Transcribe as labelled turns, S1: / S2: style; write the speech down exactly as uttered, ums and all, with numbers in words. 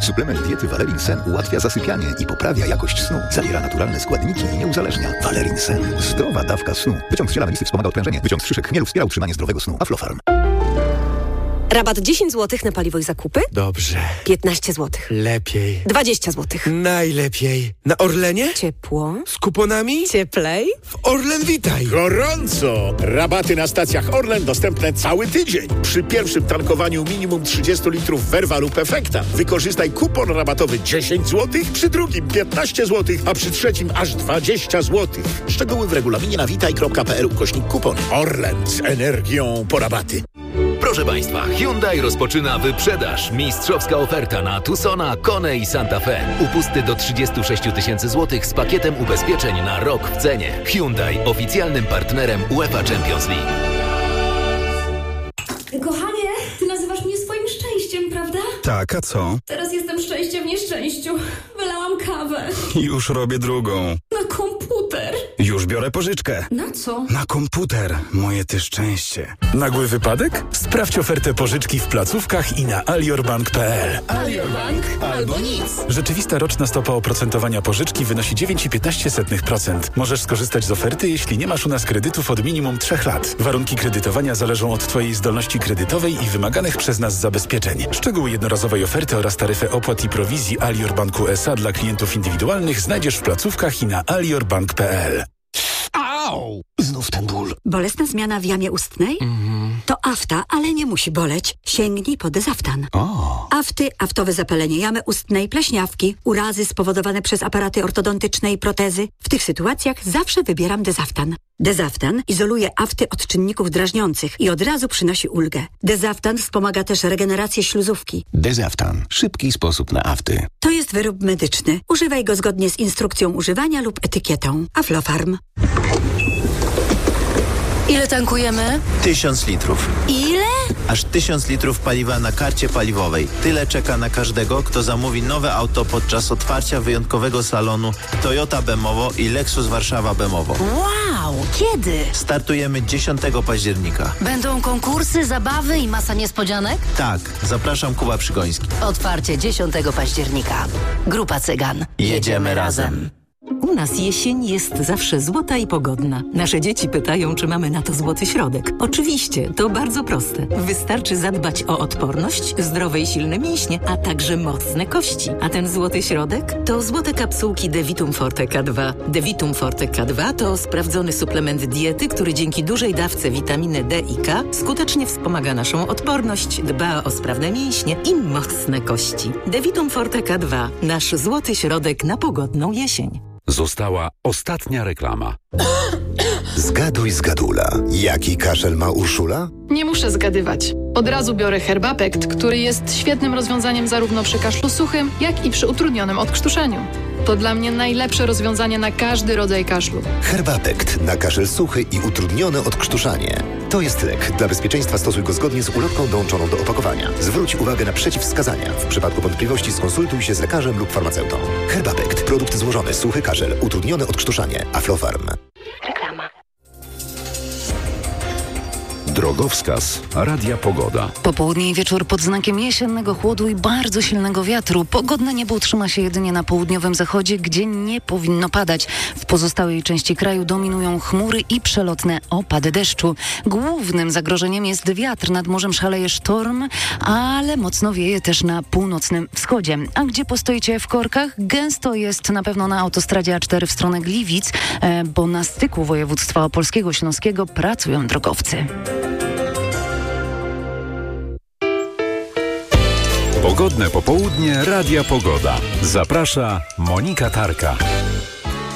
S1: Suplement diety Valerin Sen ułatwia zasypianie i poprawia jakość snu. Zawiera naturalne składniki i nie uzależnia. Valerin Sen. Zdrowa dawka snu. Wyciąg z ziela melisy wspomaga odprężenie. Wyciąg z szyszek chmielu wspiera utrzymanie zdrowego snu. Aflofarm.
S2: Rabat dziesięć złotych na paliwo i zakupy?
S3: Dobrze.
S2: piętnaście złotych.
S3: Lepiej.
S2: dwadzieścia złotych.
S3: Najlepiej. Na Orlenie?
S2: Ciepło.
S3: Z kuponami?
S2: Cieplej.
S3: W Orlen Witaj.
S4: Gorąco! Rabaty na stacjach Orlen dostępne cały tydzień. Przy pierwszym tankowaniu minimum trzydzieści litrów Verva lub Efekta wykorzystaj kupon rabatowy dziesięć złotych, przy drugim piętnaście złotych, a przy trzecim aż dwadzieścia złotych. Szczegóły w regulaminie na witaj kropka p l ukośnik kupon. Orlen z energią po rabaty.
S5: Proszę Państwa, Hyundai rozpoczyna wyprzedaż. Mistrzowska oferta na Tucsona, Kone i Santa Fe. Upusty do trzydzieści sześć tysięcy złotych z pakietem ubezpieczeń na rok w cenie. Hyundai, oficjalnym partnerem UEFA Champions League.
S6: Kochanie, ty nazywasz mnie swoim szczęściem, prawda?
S7: Tak, a co?
S6: Teraz jestem szczęście w nieszczęściu. Wylałam kawę.
S7: Już robię drugą.
S6: Na komputer.
S7: Już biorę pożyczkę.
S6: Na co?
S7: Na komputer, moje ty szczęście.
S8: Nagły wypadek? Sprawdź ofertę pożyczki w placówkach i na aliorbank kropka p l.
S6: Aliorbank albo nic.
S8: Rzeczywista roczna stopa oprocentowania pożyczki wynosi dziewięć przecinek piętnaście procent. Możesz skorzystać z oferty, jeśli nie masz u nas kredytów od minimum trzech lat. Warunki kredytowania zależą od Twojej zdolności kredytowej i wymaganych przez nas zabezpieczeń. Szczegóły jednorazowej oferty oraz taryfę opłat i prowizji Alior Banku S A dla klientów indywidualnych znajdziesz w placówkach i na aliorbank kropka p l.
S7: Au! Znów ten ból.
S9: Bolesna zmiana w jamie ustnej?
S7: Mhm.
S9: To afta, ale nie musi boleć. Sięgnij po Dezaftan.
S7: O.
S9: Afty, aftowe zapalenie jamy ustnej, pleśniawki, urazy spowodowane przez aparaty ortodontyczne i protezy. W tych sytuacjach zawsze wybieram Dezaftan. Dezaftan izoluje afty od czynników drażniących i od razu przynosi ulgę. Dezaftan wspomaga też regenerację śluzówki.
S1: Dezaftan. Szybki sposób na afty.
S9: To jest wyrób medyczny. Używaj go zgodnie z instrukcją używania lub etykietą. Aflofarm.
S2: Ile tankujemy?
S10: Tysiąc litrów.
S2: Ile?
S10: Aż tysiąc litrów paliwa na karcie paliwowej. Tyle czeka na każdego, kto zamówi nowe auto podczas otwarcia wyjątkowego salonu Toyota Bemowo i Lexus Warszawa Bemowo.
S2: Wow! Kiedy?
S10: Startujemy dziesiątego października.
S2: Będą konkursy, zabawy i masa niespodzianek?
S10: Tak, zapraszam, Kuba Przygoński.
S2: Otwarcie dziesiątego października. Grupa Cygan.
S10: Jedziemy razem.
S11: U nas jesień jest zawsze złota i pogodna. Nasze dzieci pytają, czy mamy na to złoty środek. Oczywiście, to bardzo proste. Wystarczy zadbać o odporność, zdrowe i silne mięśnie, a także mocne kości. A ten złoty środek to złote kapsułki Devitum Forte K dwa. Devitum Forte K dwa to sprawdzony suplement diety, który dzięki dużej dawce witaminy D i K skutecznie wspomaga naszą odporność, dba o sprawne mięśnie i mocne kości. Devitum Forte K dwa. Nasz złoty środek na pogodną jesień.
S12: Została ostatnia reklama.
S1: Zgaduj zgadula. Jaki kaszel ma Urszula?
S13: Nie muszę zgadywać. Od razu biorę Herbapekt, który jest świetnym rozwiązaniem zarówno przy kaszlu suchym, jak i przy utrudnionym odkrztuszeniu. To dla mnie najlepsze rozwiązanie na każdy rodzaj kaszlu.
S1: Herbapekt na kaszel suchy i utrudnione odkrztuszanie. To jest lek. Dla bezpieczeństwa stosuj go zgodnie z ulotką dołączoną do opakowania. Zwróć uwagę na przeciwwskazania. W przypadku wątpliwości skonsultuj się z lekarzem lub farmaceutą. Herbapekt. Produkt złożony. Suchy kaszel. Utrudnione odkrztuszanie. Aflofarm.
S2: Reklama.
S12: Drogowskaz Radia Pogoda.
S14: Popołudnie i wieczór pod znakiem jesiennego chłodu i bardzo silnego wiatru. Pogodne niebo utrzyma się jedynie na południowym zachodzie, gdzie nie powinno padać. W pozostałej części kraju dominują chmury i przelotne opady deszczu. Głównym zagrożeniem jest wiatr. Nad morzem szaleje sztorm, ale mocno wieje też na północnym wschodzie. A gdzie postoicie w korkach? Gęsto jest na pewno na autostradzie A cztery w stronę Gliwic, bo na styku województwa opolskiego, śląskiego pracują drogowcy.
S12: Pogodne popołudnie Radia Pogoda. Zaprasza Monika Tarka.